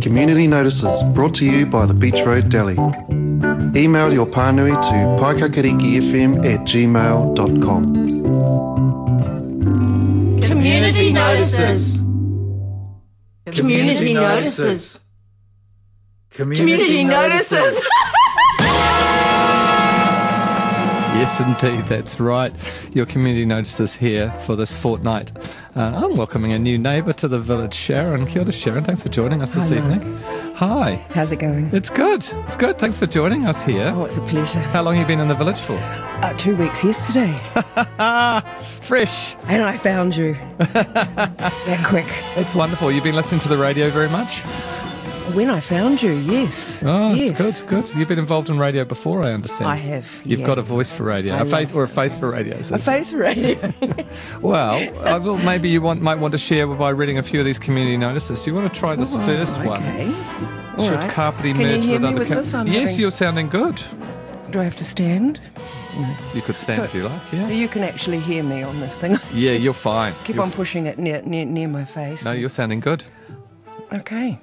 Community Notices, brought to you by the Beach Road Deli. Email your pānui to paikakarikifm@gmail.com. Community Notices. Community Notices. Community Notices. Yes, indeed, that's right. Your community notices here for this fortnight. I'm welcoming a new neighbour to the village, Sharon. Kia ora, Sharon. Thanks for joining us this evening. Hi. How's it going? It's good. It's good. Thanks for joining us here. Oh, it's a pleasure. How long have you been in the village for? 2 weeks yesterday. Fresh. And I found you. That quick. It's wonderful. You've been listening to the radio very much? When I found you, yes. Oh, yes. it's good. You've been involved in radio before, I understand. I have. You've got a voice for radio, a face for radio. So a face for radio. Well, maybe you might want to share by reading a few of these community notices. Do you want to try this first one? Okay. Should right. Kapiti Can merge you hear with me other with this? Yes, you're sounding good. Do I have to stand? You could stand if you like, yeah. So you can actually hear me on this thing. Yeah, you're fine. Keep on pushing it near my face. No, you're sounding good. Okay.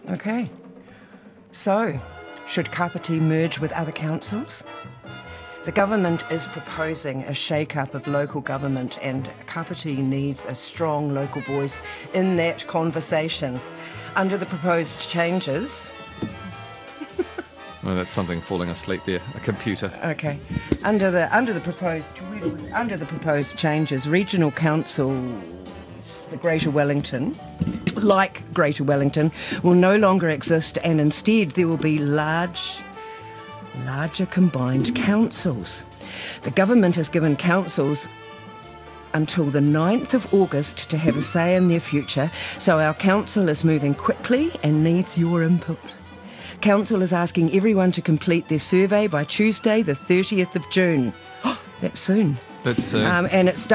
So, should Kapiti merge with other councils? The government is proposing a shake-up of local government, and Kapiti needs a strong local voice in that conversation. Under the proposed changes... Well, that's something falling asleep there, a computer. Okay. Under the proposed changes, regional council, the Greater Wellington, like Greater Wellington, will no longer exist, and instead there will be larger combined councils. The government has given councils until the 9th of August to have a say in their future, so our council is moving quickly and needs your input. Council is asking everyone to complete their survey by Tuesday, the 30th of June. That's soon. That's soon. And it's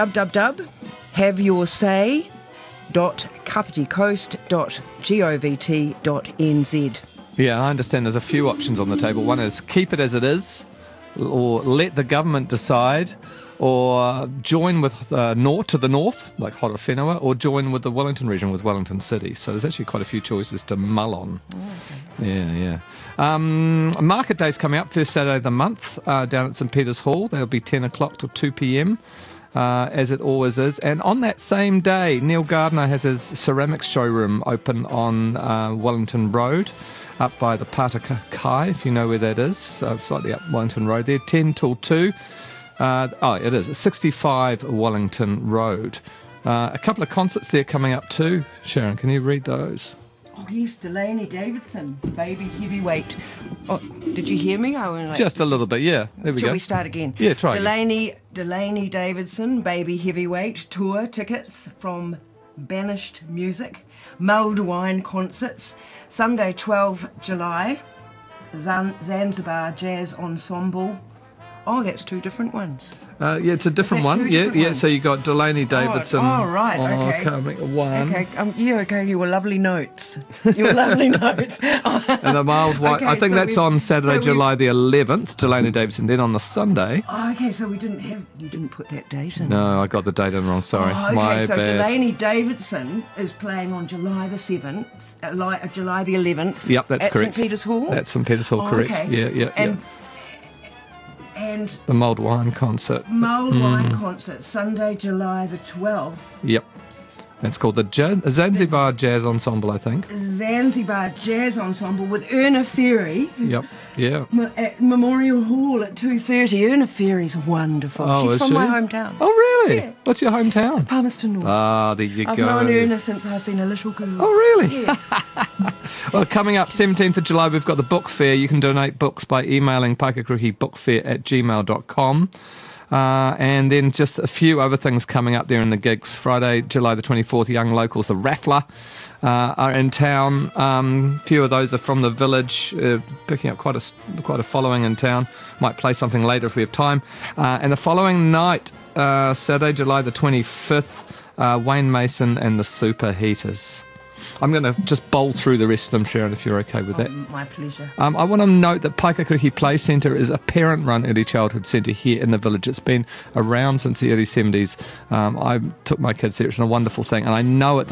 www.kapiticoast.govt.nz. Yeah, I understand there's a few options on the table. One is keep it as it is, or let the government decide, or join with to the north, like Horowhenua, or join with the Wellington region with Wellington City. So there's actually quite a few choices to mull on. Oh, okay. Yeah. Market Day's coming up, first Saturday of the month, down at St Peter's Hall. That'll be 10 o'clock till 2 p.m, as it always is. And on that same day, Neil Gardner has his ceramics showroom open on Wellington Road, up by the Pātaka Kai, if you know where that is, slightly up Wellington Road there, 10 till 2. It is 65 Wellington Road. A couple of concerts there coming up too. Sharon, can you read those? Oh, yes, Delaney Davidson, Baby Heavyweight. Oh, did you hear me? Just a little bit, yeah. There we go. Shall we start again? Yeah, try again. Delaney Davidson, Baby Heavyweight tour tickets from Banished Music, mulled wine concerts, Sunday 12 July, Zanzibar Jazz Ensemble. Oh, that's two different ones. Yeah, it's a different one. Yeah. So you got Delaney Davidson. Oh, right. Okay. One. Okay. Okay. Your lovely notes. And the mild white. Okay, I think so that's on Saturday, July the 11th. Delaney Davidson. Then on the Sunday. Oh, okay. So you didn't put that date in. No, I got the date in wrong. Sorry. Oh, okay. My so bad. Delaney Davidson is playing on July the 7th, July the 11th. Yep, that's correct. At St Peter's Hall. That's St Peter's Hall, correct. Okay. Yeah. And the mulled wine concert. Wine concert, Sunday, July the 12th. Yep. It's called the Zanzibar Jazz Ensemble, I think. Zanzibar Jazz Ensemble with Erna Ferry. Yep, yeah. At Memorial Hall at 2:30. Erna Ferry's wonderful. Oh, She's is from she? my hometown. Oh, really? Yeah. What's your hometown? Palmerston North. Ah, there you I've go. known Erna since I've been a little girl. Oh, really? Yeah. Well, coming up 17th of July, we've got the book fair. You can donate books by emailing paikakariki@gmail.com. And then just a few other things coming up there in the gigs. Friday, July the 24th, Young Locals, the Raffler, are in town. A few of those are from the village, picking up quite a following in town. Might play something later if we have time. And the following night, Saturday, July the 25th, Wayne Mason and the Superheaters. I'm going to just bowl through the rest of them, Sharon, if you're okay with that. My pleasure. I want to note that Paikakariki Play Centre is a parent-run early childhood centre here in the village. It's been around since the early 70s. I took my kids there. It's a wonderful thing, and I know it.